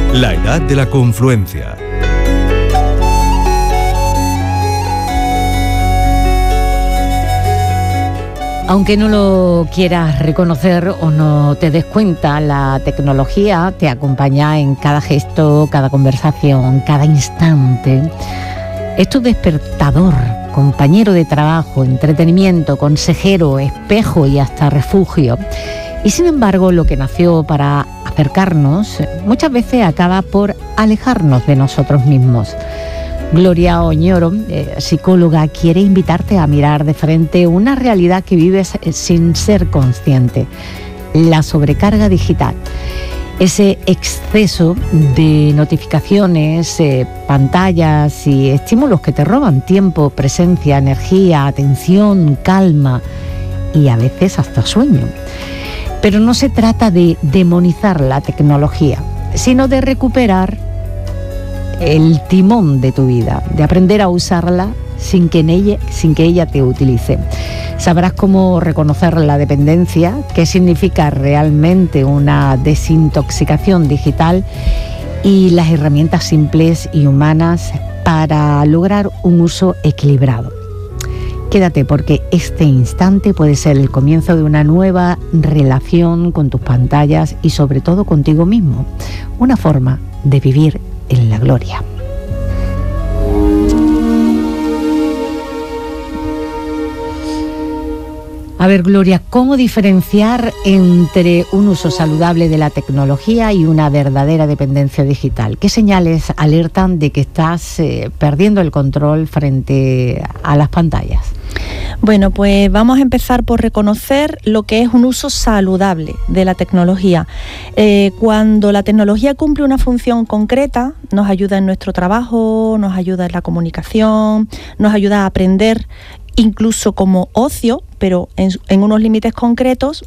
La edad de la confluencia. Aunque no lo quieras reconocer o no te des cuenta, la tecnología te acompaña en cada gesto, cada conversación, cada instante. Es tu despertador, compañero de trabajo, entretenimiento, consejero, espejo y hasta refugio. Y sin embargo, lo que nació para acercarnos muchas veces acaba por alejarnos de nosotros mismos. Gloria Oñoro, psicóloga, quiere invitarte a mirar de frente una realidad que vives sin ser consciente: la sobrecarga digital. Ese exceso de notificaciones, pantallas y estímulos que te roban tiempo, presencia, energía, atención, calma y a veces hasta sueño. Pero no se trata de demonizar la tecnología, sino de recuperar el timón de tu vida, de aprender a usarla sin que ella te utilice. Sabrás cómo reconocer la dependencia, qué significa realmente una desintoxicación digital y las herramientas simples y humanas para lograr un uso equilibrado. Quédate, porque este instante puede ser el comienzo de una nueva relación con tus pantallas y sobre todo contigo mismo, una forma de vivir en la gloria. A ver, Gloria, ¿cómo diferenciar entre un uso saludable de la tecnología y una verdadera dependencia digital? ¿Qué señales alertan de que estás perdiendo el control frente a las pantallas? Bueno, pues vamos a empezar por reconocer lo que es un uso saludable de la tecnología. Cuando la tecnología cumple una función concreta, nos ayuda en nuestro trabajo, nos ayuda en la comunicación, nos ayuda a aprender, incluso como ocio, pero en unos límites concretos,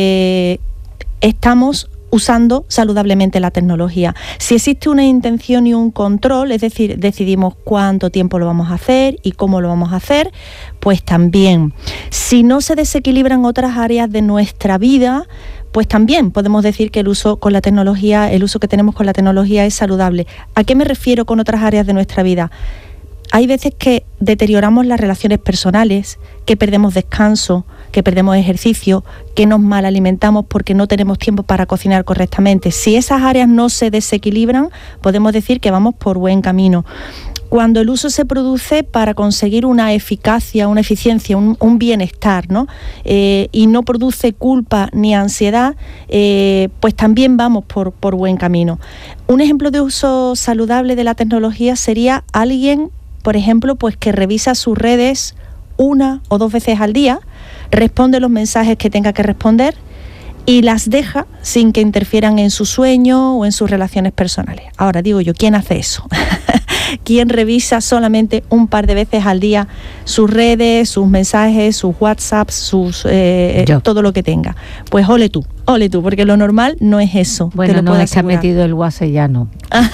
estamos usando saludablemente la tecnología. Si existe una intención y un control, es decir, decidimos cuánto tiempo lo vamos a hacer y cómo lo vamos a hacer, pues también. Si no se desequilibran otras áreas de nuestra vida, pues también podemos decir que el uso con la tecnología, el uso que tenemos con la tecnología es saludable. ¿A qué me refiero con otras áreas de nuestra vida? Hay veces que deterioramos las relaciones personales, que perdemos descanso, que perdemos ejercicio, que nos mal alimentamos porque no tenemos tiempo para cocinar correctamente. Si esas áreas no se desequilibran, podemos decir que vamos por buen camino. Cuando el uso se produce para conseguir una eficacia, una eficiencia, un bienestar, ¿no? Y no produce culpa ni ansiedad, pues también vamos por buen camino. Un ejemplo de uso saludable de la tecnología sería alguien, por ejemplo, pues que revisa sus redes 1 o 2 veces al día, responde los mensajes que tenga que responder y las deja sin que interfieran en su sueño o en sus relaciones personales. Ahora digo yo, ¿quién hace eso? ¿Quién revisa solamente un par de veces al día sus redes, sus mensajes, sus WhatsApps, todo lo que tenga? Pues ole tú, porque lo normal no es eso. Bueno, no es que ha metido el WhatsApp ya no.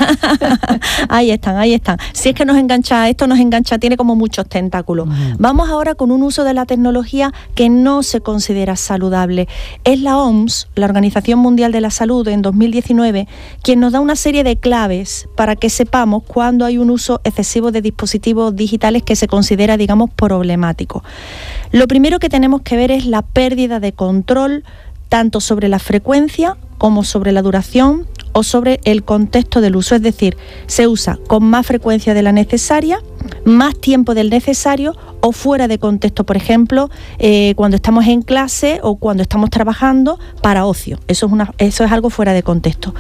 Ahí están. Si es que nos engancha, tiene como muchos tentáculos. Vamos ahora con un uso de la tecnología que no se considera saludable. Es la OMS, la Organización Mundial de la Salud, en 2019, quien nos da una serie de claves para que sepamos cuándo hay un uso excesivo de dispositivos digitales que se considera, digamos, problemático. Lo primero que tenemos que ver es la pérdida de control, tanto sobre la frecuencia como sobre la duración o sobre el contexto del uso. Es decir, se usa con más frecuencia de la necesaria, más tiempo del necesario o fuera de contexto. Por ejemplo, cuando estamos en clase o cuando estamos trabajando para ocio. Eso es algo fuera de contexto.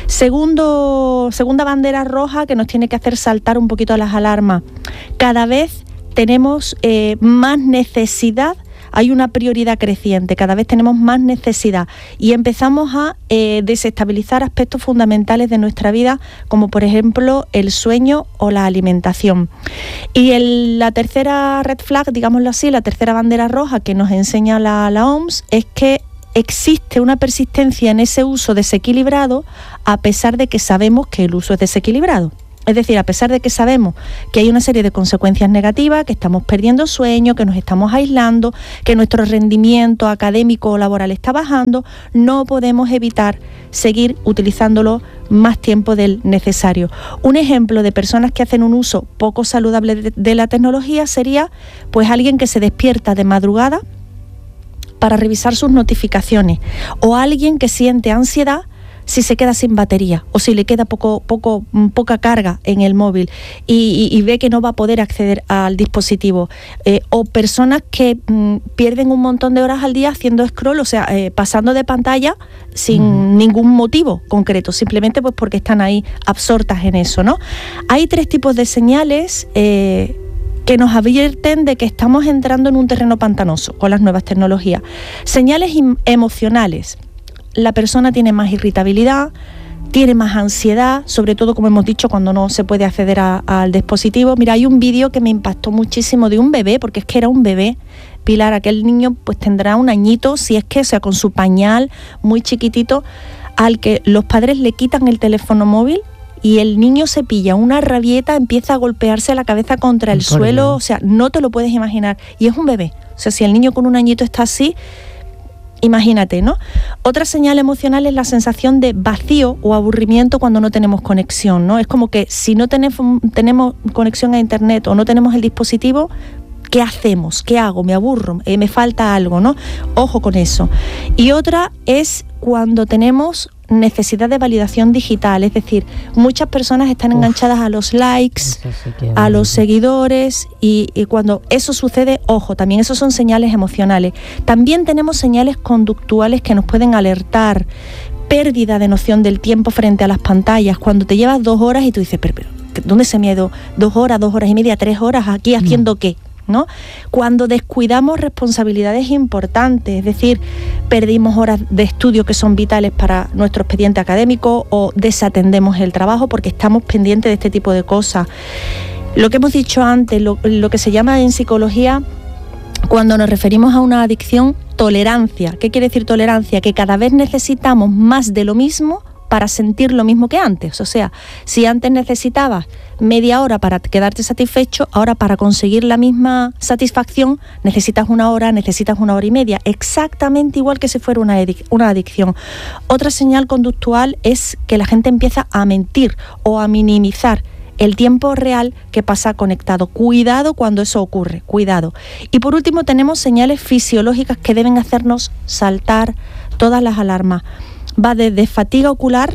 Segunda bandera roja que nos tiene que hacer saltar un poquito las alarmas. Cada vez tenemos más necesidad. Hay una prioridad creciente, cada vez tenemos más necesidad y empezamos a desestabilizar aspectos fundamentales de nuestra vida, como por ejemplo el sueño o la alimentación. Y la tercera red flag, digámoslo así, la tercera bandera roja que nos enseña la OMS es que existe una persistencia en ese uso desequilibrado a pesar de que sabemos que el uso es desequilibrado. Es decir, a pesar de que sabemos que hay una serie de consecuencias negativas, que estamos perdiendo sueño, que nos estamos aislando, que nuestro rendimiento académico o laboral está bajando, no podemos evitar seguir utilizándolo más tiempo del necesario. Un ejemplo de personas que hacen un uso poco saludable de la tecnología sería pues alguien que se despierta de madrugada para revisar sus notificaciones, o alguien que siente ansiedad si se queda sin batería o si le queda poca carga en el móvil y ve que no va a poder acceder al dispositivo, o personas que pierden un montón de horas al día haciendo scroll, o sea, pasando de pantalla sin ningún motivo concreto, simplemente pues porque están ahí absortas en eso, ¿no? Hay 3 tipos de señales que nos advierten de que estamos entrando en un terreno pantanoso con las nuevas tecnologías. Señales emocionales. La persona tiene más irritabilidad, tiene más ansiedad, sobre todo, como hemos dicho, cuando no se puede acceder al dispositivo. Mira, hay un vídeo que me impactó muchísimo de un bebé, porque es que era un bebé, Pilar, aquel niño pues tendrá un añito, si es que, o sea, con su pañal muy chiquitito, al que los padres le quitan el teléfono móvil y el niño se pilla una rabieta, empieza a golpearse la cabeza contra el suelo, o sea, no te lo puedes imaginar. Y es un bebé, o sea, si el niño con un añito está así, imagínate, ¿no? Otra señal emocional es la sensación de vacío o aburrimiento cuando no tenemos conexión, ¿no? Es como que si no tenemos conexión a internet o no tenemos el dispositivo, ¿qué hacemos? ¿Qué hago? Me aburro, me falta algo, ¿no? Ojo con eso. Y otra es cuando tenemos necesidad de validación digital, es decir, muchas personas están enganchadas a los likes, a los seguidores, y cuando eso sucede, ojo, también esos son señales emocionales. También tenemos señales conductuales que nos pueden alertar, pérdida de noción del tiempo frente a las pantallas, cuando te llevas 2 horas y tú dices, pero ¿dónde se me ha ido 2 horas, 2 horas y media, 3 horas aquí haciendo qué? ¿No? Cuando descuidamos responsabilidades importantes, es decir, perdimos horas de estudio que son vitales para nuestro expediente académico, o desatendemos el trabajo porque estamos pendientes de este tipo de cosas. Lo que hemos dicho antes, lo que se llama en psicología, cuando nos referimos a una adicción, tolerancia. ¿Qué quiere decir tolerancia? Que cada vez necesitamos más de lo mismo para sentir lo mismo que antes. O sea, si antes necesitabas media hora para quedarte satisfecho, ahora para conseguir la misma satisfacción necesitas 1 hora, necesitas 1 hora y media, exactamente igual que si fuera una adicción. Otra señal conductual es que la gente empieza a mentir o a minimizar el tiempo real que pasa conectado. Cuidado cuando eso ocurre, cuidado. Y por último tenemos señales fisiológicas que deben hacernos saltar todas las alarmas. Va desde fatiga ocular,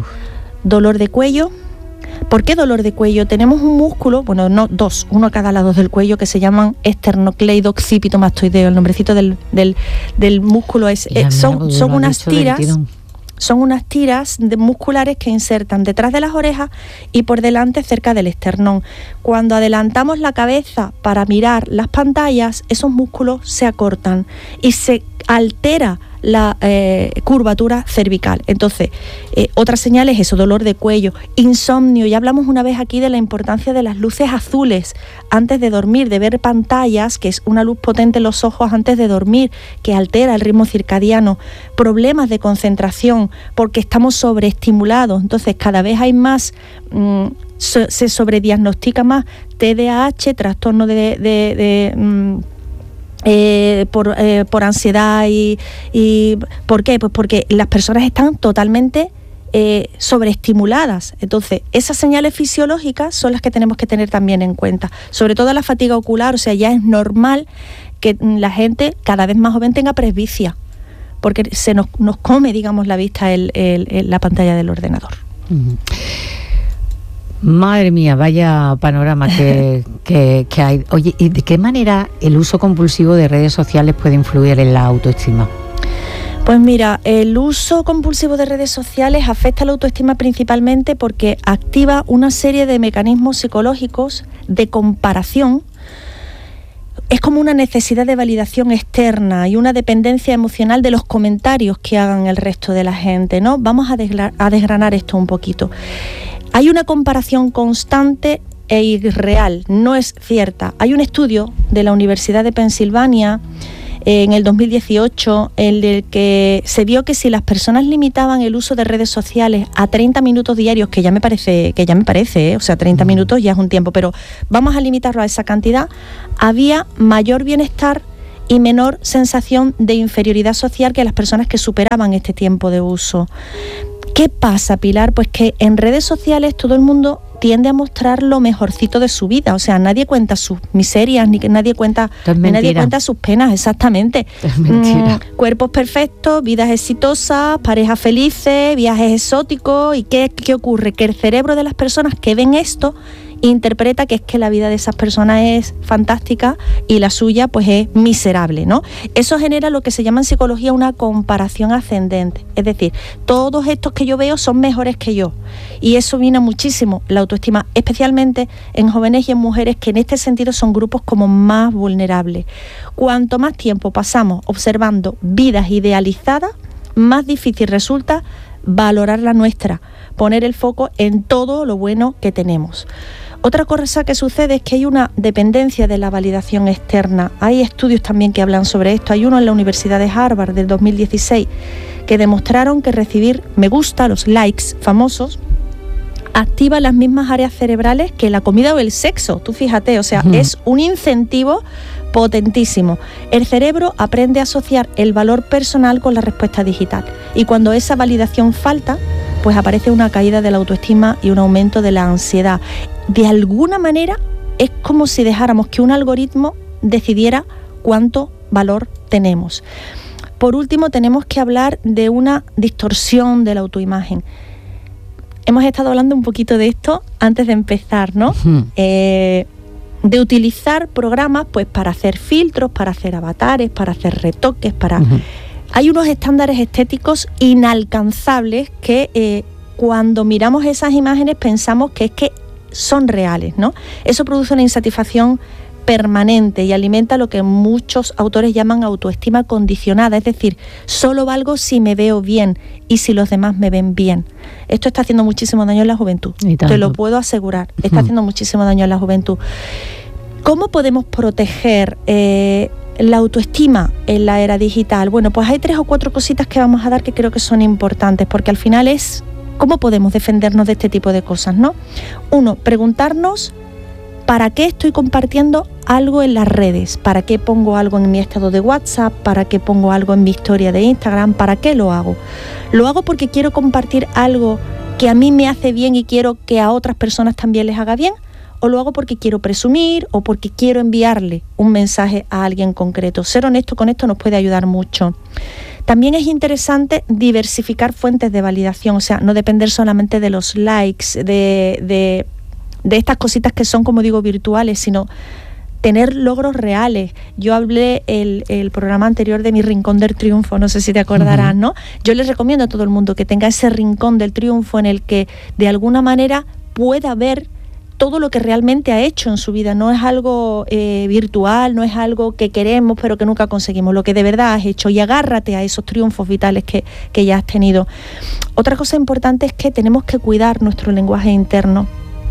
dolor de cuello. ¿Por qué dolor de cuello? Tenemos un músculo, bueno, no 2, uno a cada lado del cuello, que se llaman esternocleidoccipitomastoideo. El nombrecito del músculo es son unas tiras. Son unas tiras musculares que insertan detrás de las orejas y por delante cerca del esternón. Cuando adelantamos la cabeza para mirar las pantallas, esos músculos se acortan y se altera la curvatura cervical. Entonces, otra señal es eso, dolor de cuello, insomnio. Ya hablamos una vez aquí de la importancia de las luces azules antes de dormir, de ver pantallas, que es una luz potente en los ojos antes de dormir, que altera el ritmo circadiano. Problemas de concentración, porque estamos sobreestimulados. Entonces, cada vez hay más, se sobrediagnostica más TDAH, trastorno por ansiedad y ¿por qué? Pues porque las personas están totalmente sobreestimuladas. Entonces, esas señales fisiológicas son las que tenemos que tener también en cuenta. Sobre todo la fatiga ocular, o sea, ya es normal que la gente cada vez más joven tenga presbicia, porque se nos come, digamos, la vista la pantalla del ordenador. Madre mía, vaya panorama que hay. Oye, ¿y de qué manera el uso compulsivo de redes sociales puede influir en la autoestima? Pues mira, el uso compulsivo de redes sociales afecta a la autoestima principalmente porque activa una serie de mecanismos psicológicos de comparación. Es como una necesidad de validación externa y una dependencia emocional de los comentarios que hagan el resto de la gente, ¿no? Vamos a desgranar esto un poquito. Hay una comparación constante e irreal, no es cierta. Hay un estudio de la Universidad de Pensilvania en el 2018, en el que se vio que si las personas limitaban el uso de redes sociales a 30 minutos diarios, que ya me parece, o sea, 30 minutos ya es un tiempo, pero vamos a limitarlo a esa cantidad, había mayor bienestar y menor sensación de inferioridad social que las personas que superaban este tiempo de uso. ¿Qué pasa, Pilar? Pues que en redes sociales todo el mundo tiende a mostrar lo mejorcito de su vida, o sea, nadie cuenta sus miserias, ni nadie cuenta sus penas, exactamente. Es mentira. Cuerpos perfectos, vidas exitosas, parejas felices, viajes exóticos. ¿Y qué ocurre? Que el cerebro de las personas que ven esto interpreta que es que la vida de esas personas es fantástica y la suya pues es miserable, ¿no? Eso genera lo que se llama en psicología una comparación ascendente, es decir, todos estos que yo veo son mejores que yo, y eso mina muchísimo la autoestima, especialmente en jóvenes y en mujeres, que en este sentido son grupos como más vulnerables. Cuanto más tiempo pasamos observando vidas idealizadas, más difícil resulta valorar la nuestra, poner el foco en todo lo bueno que tenemos. Otra cosa que sucede es que hay una dependencia de la validación externa. Hay estudios también que hablan sobre esto. Hay uno en la Universidad de Harvard del 2016 que demostraron que recibir me gusta, los likes famosos, activa las mismas áreas cerebrales que la comida o el sexo. Tú fíjate, o sea, es un incentivo potentísimo. El cerebro aprende a asociar el valor personal con la respuesta digital, y cuando esa validación falta, pues aparece una caída de la autoestima y un aumento de la ansiedad. De alguna manera es como si dejáramos que un algoritmo decidiera cuánto valor tenemos. Por último, tenemos que hablar de una distorsión de la autoimagen. Hemos estado hablando un poquito de esto antes de empezar, ¿no? De utilizar programas pues para hacer filtros, para hacer avatares, para hacer retoques, para... Hay unos estándares estéticos inalcanzables que cuando miramos esas imágenes pensamos que es que son reales, ¿no? Eso produce una insatisfacción permanente y alimenta lo que muchos autores llaman autoestima condicionada, es decir, solo valgo si me veo bien y si los demás me ven bien. Esto está haciendo muchísimo daño en la juventud, te lo puedo asegurar, está haciendo muchísimo daño en la juventud. ¿Cómo podemos proteger la autoestima en la era digital? Bueno, pues hay 3 o 4 cositas que vamos a dar que creo que son importantes, porque al final es cómo podemos defendernos de este tipo de cosas, ¿no? 1, preguntarnos ¿para qué estoy compartiendo algo en las redes? ¿Para qué pongo algo en mi estado de WhatsApp? ¿Para qué pongo algo en mi historia de Instagram? ¿Para qué lo hago? ¿Lo hago porque quiero compartir algo que a mí me hace bien y quiero que a otras personas también les haga bien? ¿O lo hago porque quiero presumir o porque quiero enviarle un mensaje a alguien concreto? Ser honesto con esto nos puede ayudar mucho. También es interesante diversificar fuentes de validación, o sea, no depender solamente de los likes, de estas cositas que son, como digo, virtuales, sino tener logros reales. Yo hablé el programa anterior de mi rincón del triunfo, no sé si te acordarás, ¿no? Yo les recomiendo a todo el mundo que tenga ese rincón del triunfo en el que de alguna manera pueda ver todo lo que realmente ha hecho en su vida. No es algo virtual, no es algo que queremos pero que nunca conseguimos, lo que de verdad has hecho, y agárrate a esos triunfos vitales que ya has tenido. Otra cosa importante es que tenemos que cuidar nuestro lenguaje interno,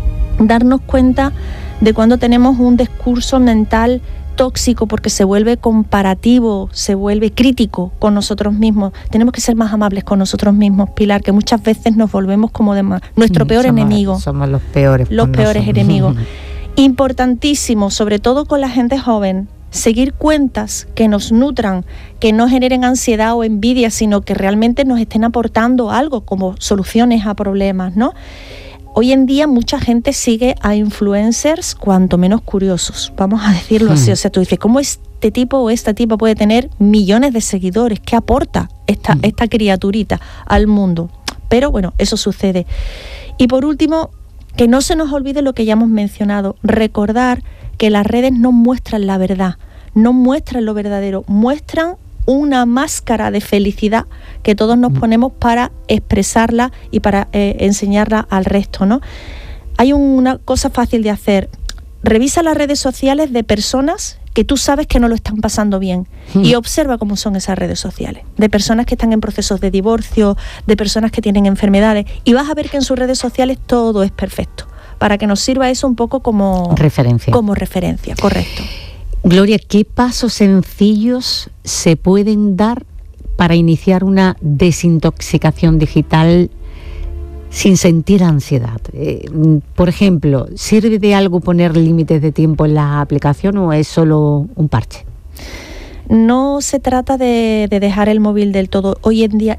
darnos cuenta de cuando tenemos un discurso mental tóxico porque se vuelve comparativo, se vuelve crítico con nosotros mismos. Tenemos que ser más amables con nosotros mismos, Pilar, que muchas veces nos volvemos como nuestro peor enemigo. Somos los peores. Los peores enemigos. Importantísimo, sobre todo con la gente joven, seguir cuentas que nos nutran, que no generen ansiedad o envidia, sino que realmente nos estén aportando algo como soluciones a problemas, ¿no? Hoy en día mucha gente sigue a influencers cuanto menos curiosos, vamos a decirlo así. O sea, tú dices, ¿cómo este tipo o esta tipa puede tener millones de seguidores? ¿Qué aporta esta criaturita al mundo? Pero bueno, eso sucede. Y por último, que no se nos olvide lo que ya hemos mencionado, recordar que las redes no muestran la verdad, no muestran lo verdadero, muestran una máscara de felicidad que todos nos ponemos para expresarla y para enseñarla al resto, ¿no? Hay una cosa fácil de hacer. Revisa las redes sociales de personas que tú sabes que no lo están pasando bien y observa cómo son esas redes sociales, de personas que están en procesos de divorcio, de personas que tienen enfermedades, y vas a ver que en sus redes sociales todo es perfecto, para que nos sirva eso un poco como referencia. Como referencia, correcto. Gloria, ¿qué pasos sencillos se pueden dar para iniciar una desintoxicación digital sin sentir ansiedad? Por ejemplo, ¿sirve de algo poner límites de tiempo en la aplicación o es solo un parche? No se trata de dejar el móvil del todo. Hoy en día